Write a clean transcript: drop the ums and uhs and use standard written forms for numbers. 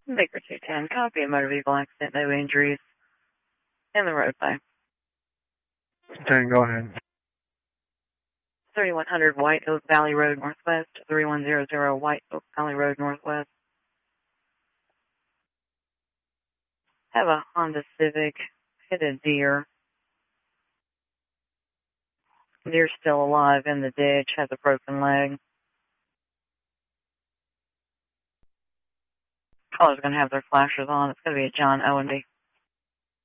Baker 210, copy, a motor vehicle accident, no injuries in the roadway. 10, go ahead. 3100 White Oak Valley Road Northwest, 3100 White Oak Valley Road Northwest. Have a Honda Civic hit a deer. Deer's still alive in the ditch, has a broken leg. Caller's going to have their flashers on. It's going to be a John Owenby.